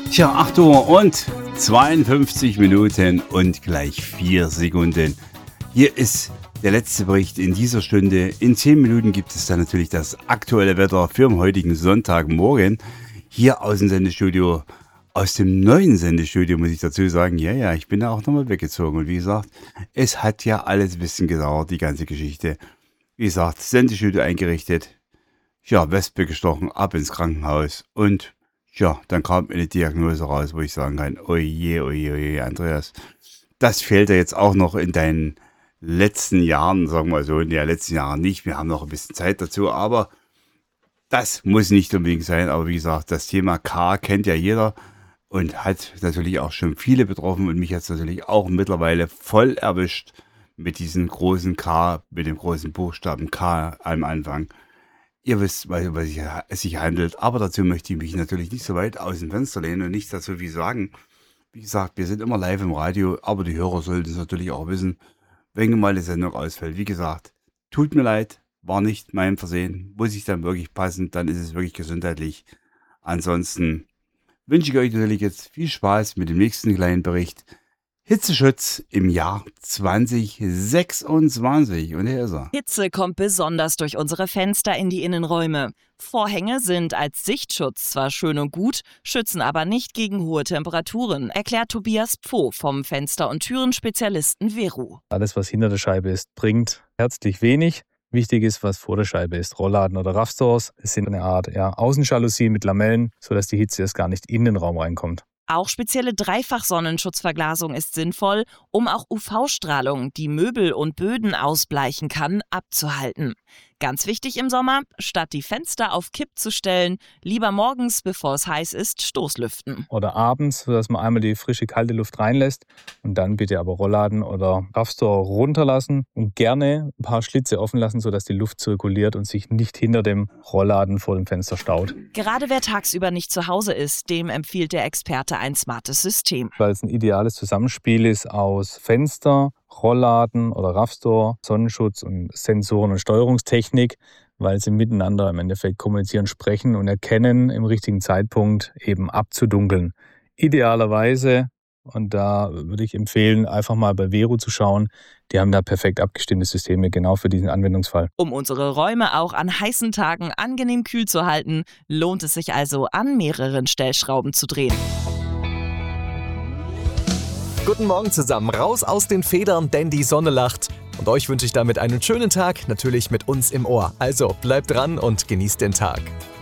Tja, 8 Uhr und 52 Minuten und gleich 4 Sekunden. Hier ist der letzte Bericht in dieser Stunde. In 10 Minuten gibt es dann natürlich das aktuelle Wetter für den heutigen Sonntagmorgen. Hier aus dem Sendestudio, aus dem neuen Sendestudio muss ich dazu sagen. Ja, ich bin da auch nochmal weggezogen. Und wie gesagt, es hat ja alles ein bisschen gedauert, die ganze Geschichte. Wie gesagt, Sendestudio eingerichtet. Ja, Wespe gestochen, ab ins Krankenhaus und ja, dann kam eine Diagnose raus, wo ich sagen kann, oje, Andreas, das fehlt dir jetzt auch noch in deinen letzten Jahren, sagen wir mal so, in den letzten Jahren nicht. Wir haben noch ein bisschen Zeit dazu, aber das muss nicht unbedingt sein. Aber wie gesagt, das Thema K kennt ja jeder und hat natürlich auch schon viele betroffen und mich jetzt natürlich auch mittlerweile voll erwischt mit diesem großen K, mit dem großen Buchstaben K am Anfang. Ihr wisst, was es sich handelt, aber dazu möchte ich mich natürlich nicht so weit aus dem Fenster lehnen und nicht dazu viel sagen. Wie gesagt, wir sind immer live im Radio, aber die Hörer sollten es natürlich auch wissen, wenn mal eine Sendung ausfällt. Wie gesagt, tut mir leid, war nicht mein Versehen, muss ich dann wirklich passen, dann ist es wirklich gesundheitlich. Ansonsten wünsche ich euch natürlich jetzt viel Spaß mit dem nächsten kleinen Bericht. Hitzeschutz im Jahr 2026. Und hier ist er. Hitze kommt besonders durch unsere Fenster in die Innenräume. Vorhänge sind als Sichtschutz zwar schön und gut, schützen aber nicht gegen hohe Temperaturen, erklärt Tobias Pfoh vom Fenster- und Türenspezialisten Veru. Alles, was hinter der Scheibe ist, bringt herzlich wenig. Wichtig ist, was vor der Scheibe ist. Rollladen oder Raffstores. Es sind eine Art Außenjalousien mit Lamellen, sodass die Hitze erst gar nicht in den Raum reinkommt. Auch spezielle Dreifach-Sonnenschutzverglasung ist sinnvoll, um auch UV-Strahlung, die Möbel und Böden ausbleichen kann, abzuhalten. Ganz wichtig im Sommer, statt die Fenster auf Kipp zu stellen, lieber morgens, bevor es heiß ist, Stoßlüften. Oder abends, sodass man einmal die frische, kalte Luft reinlässt und dann bitte aber Rollladen oder Raffstore runterlassen und gerne ein paar Schlitze offen lassen, sodass die Luft zirkuliert und sich nicht hinter dem Rollladen vor dem Fenster staut. Gerade wer tagsüber nicht zu Hause ist, dem empfiehlt der Experte ein smartes System. Weil es ein ideales Zusammenspiel ist aus Fenster, Rollladen oder Raffstore, Sonnenschutz und Sensoren und Steuerungstechnik, weil sie miteinander im Endeffekt kommunizieren, sprechen und erkennen, im richtigen Zeitpunkt eben abzudunkeln. Idealerweise, und da würde ich empfehlen, einfach mal bei Veru zu schauen, die haben da perfekt abgestimmte Systeme genau für diesen Anwendungsfall. Um unsere Räume auch an heißen Tagen angenehm kühl zu halten, lohnt es sich also, an mehreren Stellschrauben zu drehen. Guten Morgen zusammen, raus aus den Federn, denn die Sonne lacht. Und euch wünsche ich damit einen schönen Tag, natürlich mit uns im Ohr. Also bleibt dran und genießt den Tag.